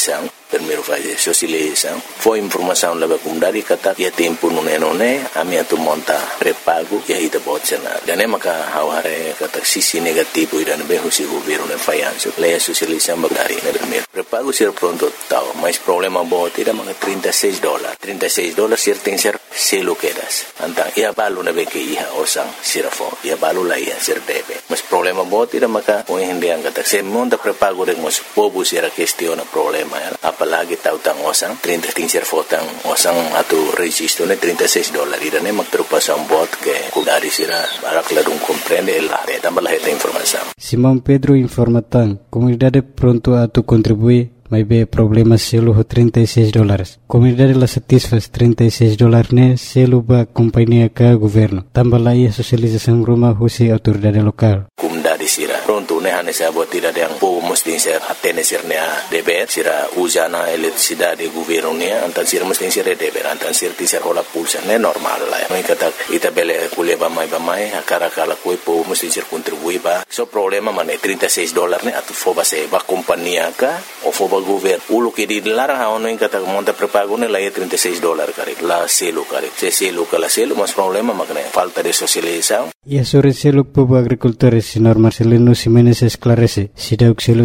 socialização. Primeiro fazer socialização. Foi informação lá para a comunidade que está e tempo não é a minha tu monta pré-pago e aí tá pode ser nada. Já nem maca haware kata sisi negativo ida nebe husi governo ne fayanso. Leia socialização bagari ne primeiro. Pré-pago ser pronto tal, mas problema bom tira maca $36. $36 ser tem ser selo quedas. Então ia balu nebe que ia osang sirafo. Ia balu lá ia ser debe. Mas problema bom tira maca o hendian kata se monta pré-pago de mas povo ser questiona problema. Apalagi tahu tang osang 30 ting ser fotang osang atau registro ne $36 ida ne mak terpasang bot que kudari sira barak ladung comprende la tambah la esta informação. Simão Pedro informa tan comunidade pronto a tu contribuir mas be problema selo $36. Comunidade la satisfaz $36 ne selo ba companhia ka governo. Tambah la ia socialização rumah husi autoridade lokal. Comunidade sira pronto ne hane sa bot tidak yang po mesti ser atene sir ne deber sira usana eletricidade governo ne antan sir mesti sir deber antan sir tisar hola pulsa ne normal la. Mai kata ita bele kuleba mai akara kala koi po mesti sir contribui ba. So problema mane $36 ne atu foba se ba companhia ka o foba governo ulo que di larang ha ono kata monta prepago ne la $36 kare la selo kare se selo kala selo mas problema makne falta de socialização. E sobre selo povo agricultores senhor Marcelino Ximenes esclarece se deu selo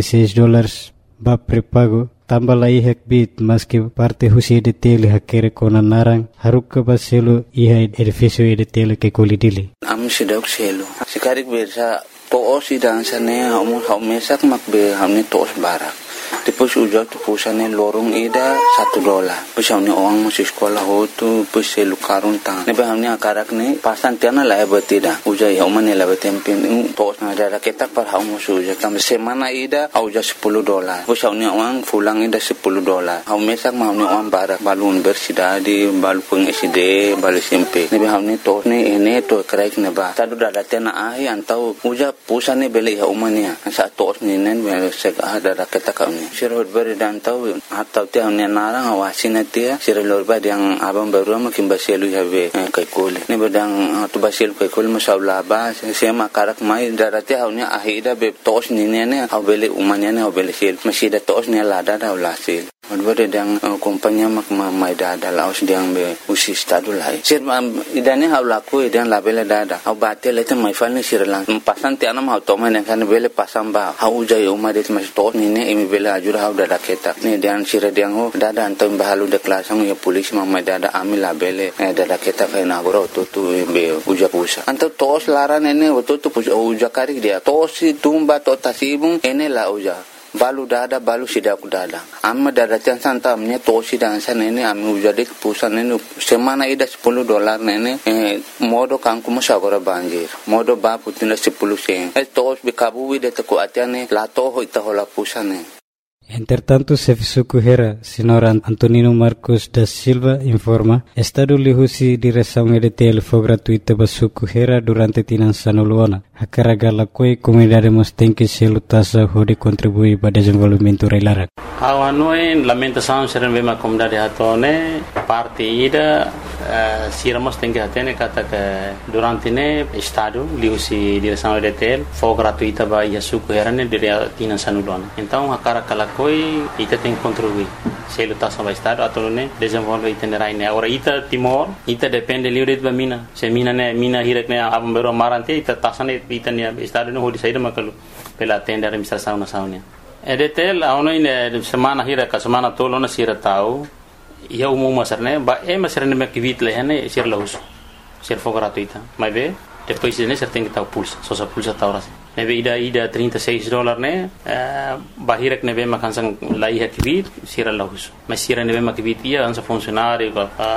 $36 ba prepago tambah la ihak bit mas que parte husi de tele hakere kona narang haruk ba selo iha edifício de tele que colidili am se deu selo sekarik bersa to sidang sane hamu mesak makbe hamne tos barak. Depois ujar tu pusane lorong ida $1. Pesau ni orang masih sekolah tu pese lukarun tang. Nebe hamni akarak ni pasan tiana la betida. Ujar ya umane la betempin tos na ada ketak par hau musu ujar kam semana ida ujar $10. Pesau ni orang fulang ida $10. Hau mesak mau ni orang barak balun bersidadi balu peng SD balu SMP. Nebe hamni tos ni ene to kraik neba. Tadu dada tiana ahi antau ujar pusane beli ya umane. Sa tos ni nen sek ada ketak Sirot beri dan tahu atau tiang ni narang awasin dia sirot beri yang abang baru makin basilu habe kaikul ni bedang tu basilu kaikul masalah bah saya makarak mai darati haunya ahida be tos ni ne au beli umanya ne au beli sil masih ada tos ni lada dah ulasil Advare dang kompanya mak mai dada laos diang be usi stadu lai. Sir idane hau laku idan labele dada. Hau bate lete mai falni sirlang. Pasan ti anam hau toma ne kan bele pasam ba. Hau jai umadet mas to ni ne imi bele ajur hau dada keta. Ni dian sir diang ho dada antam bahalu de klasang ya polisi mai dada ami labele dada keta kai na goro to be uja pusa. Antam tos laran ene to uja karik dia. Tosi tumba to tasibung ene la uja. Balu dada balu sidak dada amma dada tiang santa amnya tosi dan sana ini ami ujadik pusan ini semana ida $10 nene modo kangku musagora banjir modo ba putina 10 sen tos bikabu wide teko atiane lato ho ita hola pusane. Entretanto, Serviço Correia, Senhor Antonino Marcos da Silva informa, Estado lihusi direção EDTL foi gratuita para Serviço Correia durante Tinançano Luana. A carga la coi comunidade tem que se lutasa de contribuir para o desenvolvimento reilarak. A noi lamentação ser uma comunidade hatone parte ida siramos tem que atene kata que durante ne Estado lihusi direção EDTL foi gratuita para Serviço Correia ne dire Tinançano Luana. Então a carga la coi ita tem que contribuir. Se lutasa para Estado atau ne desenvolve itinerai ne. Ora ita Timor ita depende livre de mina. Se mina ne mina hirek ne abam bero marante ita tasane itania Estado no hodi saída makalu pela tenda administração na saunia. EDTL auno ine semana hira ka semana tolo na sira tau ia umum masarne ba masarne me kivit le hane sir laus sir fo gratuita mas be depois ne ser tem que tau pulsa só sa pulsa tau ras nebe ida $36 ne bahirek nebe makansang lai ha kivit sira laus mas sira nebe makivit ia ansa funcionário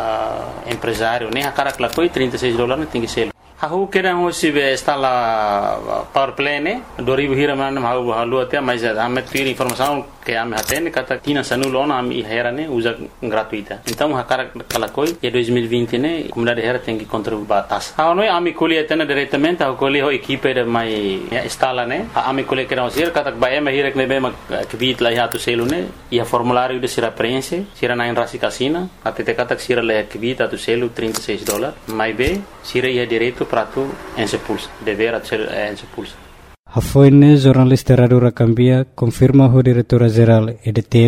empresário ne akarak la koi $36 ne tem que ser Aku kira hosi be stala power plane 2000 hira man hau halu atia mais ame tiri informação que ame hatene kata Tinançano Luana ame hera ne usa gratuita. Então hakara kalakoi e 2020 ne comunidade hera tem que contribuir batas. Ha noi ame colhe atena diretamente au colhe ho equipe de mai stala ne ame colhe kira hosi kata ba ame hira ne be ma kvit la hatu selu ne ia formulário de sira preenche sira na rasi casina até kata sira la kvit atu selu $36 mai be sira ia direito prato en sepulsa dever ser en sepulsa. A foi jornalista Radura Cambia confirma o diretor geral EDTL